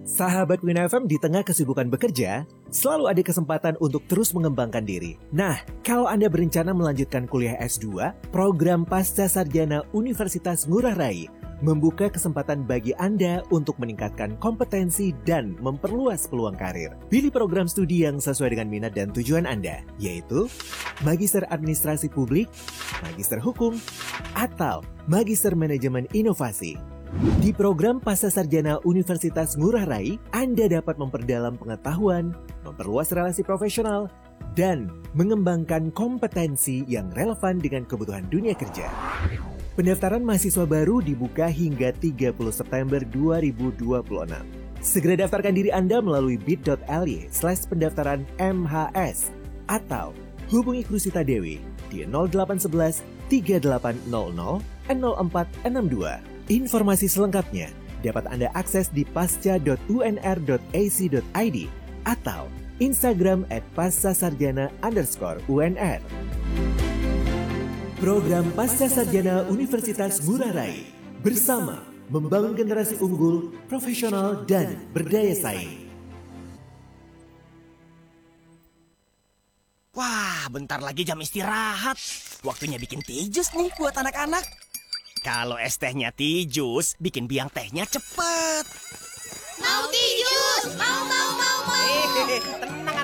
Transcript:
Sahabat Win FM, di tengah kesibukan bekerja, selalu ada kesempatan untuk terus mengembangkan diri. Nah, kalau Anda berencana melanjutkan kuliah S2, program Pasca Sarjana Universitas Ngurah Rai membuka kesempatan bagi Anda untuk meningkatkan kompetensi dan memperluas peluang karir. Pilih program studi yang sesuai dengan minat dan tujuan Anda, yaitu Magister Administrasi Publik, Magister Hukum, atau Magister Manajemen Inovasi. Di program Pasca Sarjana Universitas Ngurah Rai, Anda dapat memperdalam pengetahuan, memperluas relasi profesional, dan mengembangkan kompetensi yang relevan dengan kebutuhan dunia kerja. Pendaftaran mahasiswa baru dibuka hingga 30 September 2026. Segera daftarkan diri Anda melalui bit.ly/pendaftaran MHS atau hubungi Krusita Dewi di 0811 3800 0462. Informasi selengkapnya dapat Anda akses di pasca.unr.ac.id atau Instagram @pascasarjana_UNR. Program Pasca Sarjana Universitas Ngurah Rai bersama membangun generasi unggul, profesional, dan berdaya saing. Wah, bentar lagi jam istirahat. Waktunya bikin teh jus nih buat anak-anak. Kalau es tehnya teh jus, bikin biang tehnya cepet. Mau teh jus, mau. Tenang